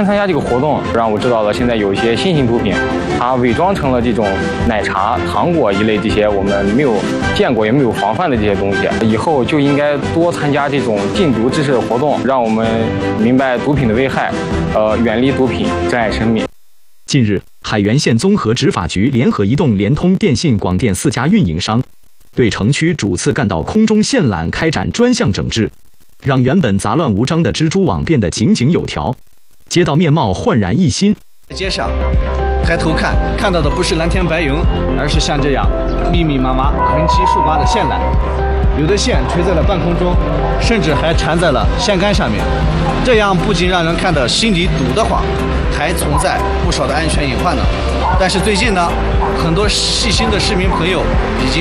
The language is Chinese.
天参加这个活动，让我知道了现在有一些新型毒品，它伪装成了这种奶茶、糖果一类这些我们没有见过也没有防范的这些东西。以后就应该多参加这种禁毒知识的活动，让我们明白毒品的危害，远离毒品，珍爱生命。 近日，海原县综合执法局联合移动、联通、电信、广电4家运营商，对城区主次干道空中线缆开展专项整治，让原本杂乱无章的蜘蛛网变得井井有条，街道面貌焕然一新。 街上抬头看到的不是蓝天白云，而是像这样密密麻麻、横七竖八的线缆，有的线垂在了半空中，甚至还缠在了线杆上面。这样不仅让人看得心里堵得慌，还存在不少的安全隐患呢。但是最近呢，很多细心的市民朋友已经